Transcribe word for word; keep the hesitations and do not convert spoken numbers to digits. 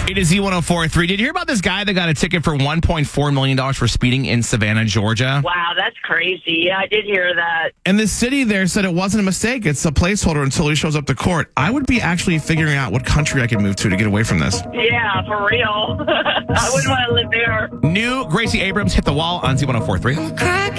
It is Z ten forty-three. Did you hear about this guy that got a ticket for one point four million dollars for speeding in Savannah, Georgia? Wow, that's crazy. Yeah, I did hear that. And the city there said it wasn't a mistake. It's a placeholder until he shows up to court. I would be actually figuring out what country I could move to to get away from this. Yeah, for real. I wouldn't want to live there. New Gracie Abrams hit the wall on Z ten forty-three.